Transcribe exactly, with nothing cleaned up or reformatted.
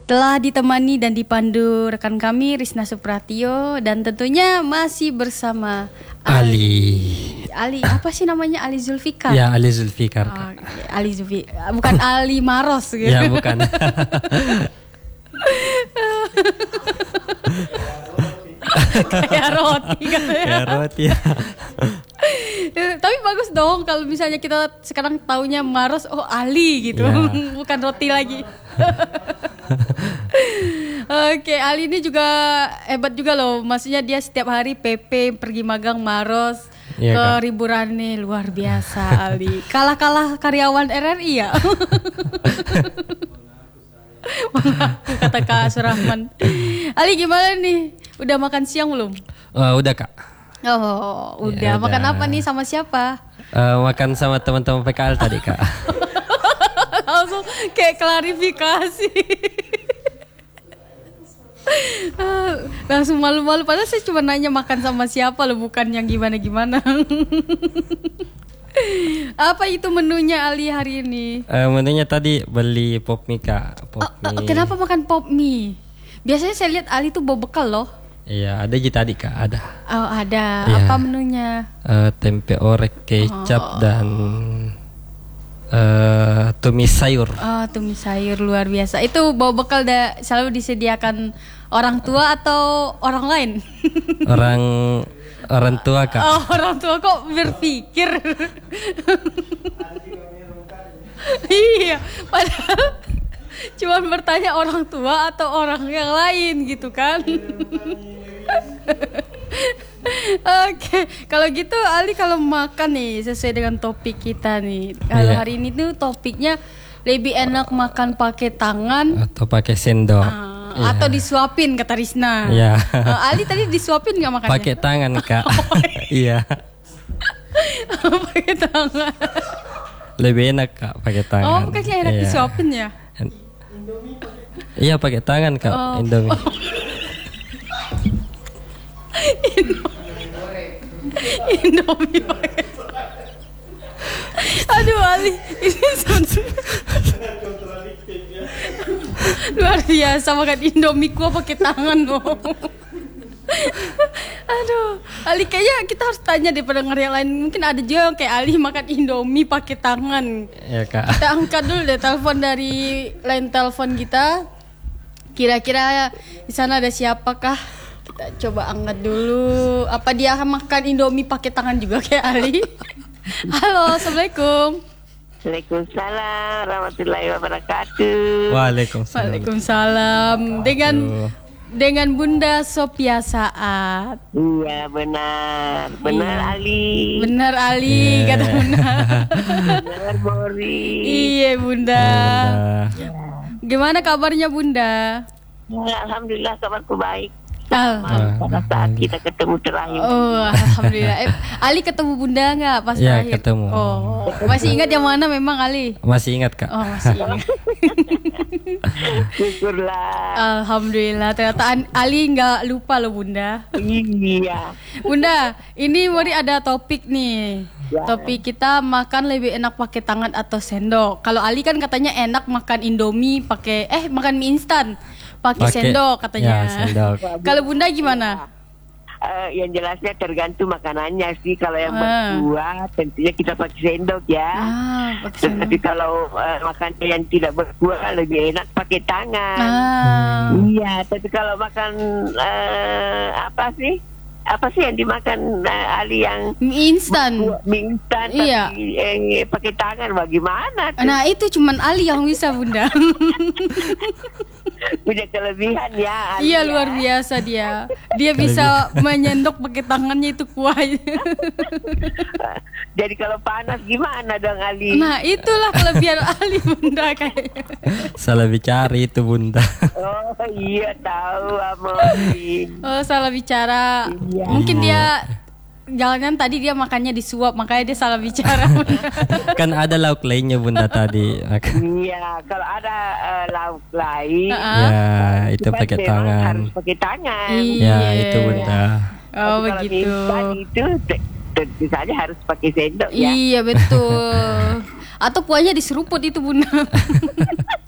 Telah ditemani dan dipandu rekan kami Risna Supratio dan tentunya masih bersama Ali. Ali, apa sih namanya? Ali Zulfikar. Ya, Ali Zulfikar. Oh, Ali Zulfikar, bukan Ali Maros gitu. Ya, bukan. Kayak roti katanya. Kayak roti ya. Tapi bagus dong kalau misalnya kita sekarang taunya Maros, oh Ali gitu, ya. Bukan roti lagi. Oke, Ali ini juga hebat juga loh. Maksudnya dia setiap hari P P pergi magang Maros ya, ke Kak. Riburan nih, luar biasa Ali. Kalah-kalah karyawan R R I ya. Mengaku kata Kak Surahman. Ali gimana nih? Udah makan siang belum? Uh, udah Kak. Oh, udah. Ya, Makan udah. apa nih sama siapa? Uh, makan sama teman-teman P K L tadi Kak. Langsung kayak klarifikasi. Langsung malu-malu. Padahal saya cuma nanya makan sama siapa loh, bukan yang gimana-gimana. Apa itu menunya Ali hari ini? Uh, menunya tadi beli pop mie Kak. Pop Oh, oh, mie. kenapa makan pop mie? Biasanya saya lihat Ali tuh bawa bekal loh. Iya, ada aja tadi Kak, ada. Oh, ada. Iya. Apa menunya? Uh, tempe orek, kecap Oh. dan uh, tumis sayur. Oh, tumis sayur luar biasa. Itu bawa bekal da- selalu disediakan orang tua atau orang lain? Orang orang tua Kak. Oh, orang tua kok berpikir. Iya, padahal cuma bertanya orang tua atau orang yang lain gitu kan. Oke, kalau gitu Ali kalau makan nih sesuai dengan topik kita nih. Kalau Iya. hari ini tuh topiknya lebih enak makan pakai tangan Atau pakai sendok. ah, Iya. atau disuapin kata Risna. Iya. Eh, Ali tadi disuapin nggak makannya? Pakai tangan Kak. Iya. Pakai tangan. Lebih enak Kak pakai tangan. Oh, bukannya enak Iya. disuapin ya? Iya pakai tangan Kak. Oh. Indomie. Indomie pakai. Aduh Ali, ini luar biasa makan Indomie gua pakai tangan loh. Aduh, Ali kayaknya kita harus tanya deh pendengar yang lain. Mungkin ada juga yang kayak Ali makan Indomie pakai tangan. Iya Kak. Kita angkat dulu deh telepon dari line telepon kita. Kira-kira di sana ada siapakah? Kita coba angkat dulu. Apa dia makan Indomie pakai tangan juga kayak Ali? Halo, assalamualaikum. Waalaikumsalam warahmatullahi wabarakatuh. Waalaikumsalam. Waalaikumsalam. Dengan Aduh. dengan Bunda Sophia Saat. Iya benar, benar Iya. Ali. Benar Ali Iya. kata Bunda. Benar Bori. Iya Bunda. Bunda. Gimana kabarnya Bunda? Ya, Alhamdulillah kabarku baik. Al- Sama pada saat kita ketemu terakhir. Oh, alhamdulillah. Eh, Ali ketemu Bunda nggak pas Ya, terakhir? ketemu. Oh, masih ingat yang mana memang Ali? Masih ingat Kak? Oh, masih ingat. Syukurlah. Alhamdulillah. Ternyata An- Ali nggak lupa loh Bunda. Iya. Bunda, ini mari ada topik nih. Ya. Topik kita makan lebih enak pakai tangan atau sendok. Kalau Ali kan katanya enak makan Indomie pakai eh makan mie instan pakai Pakai- sendok katanya. Ya, sendok. Kalau Bunda gimana? Eh, yang jelasnya tergantung makanannya sih. Kalau yang Ah. berkuah tentunya kita pakai sendok ya. Ah, pakai sendok. Tetapi kalau eh, makannya yang tidak berkuah lebih enak pakai tangan. Ah. Iya, tapi kalau makan eh, apa sih? Apa sih yang dimakan eh, Ali yang Mie instan. buat mie instan Iya. tapi eh, pakai tangan bagaimana tuh? Nah, itu cuman Ali yang bisa Bunda. Punya kelebihan ya Ali Iya, ya. luar biasa dia. Dia bisa menyendok pakai tangannya itu kuah. Jadi kalau panas gimana dong Ali? Nah, itulah kelebihan Ali Bunda kayaknya. Salah bicara itu Bunda. Oh iya tahu Amori. Oh, salah bicara. Iya. Mungkin dia jangan tadi dia makannya disuap, makanya dia salah bicara. Kan ada lauk lainnya Bunda tadi. Iya, kalau ada eh, lauk lain Heeh. Ya, itu kan pakai memang tangan. harus pakai tangan. Iya. Ya, itu Bunda. Oh, Tapi kalau begitu. mie instan itu te- tentu saja harus pakai sendok ya. Iya, betul. Atau kuahnya diseruput itu Bunda.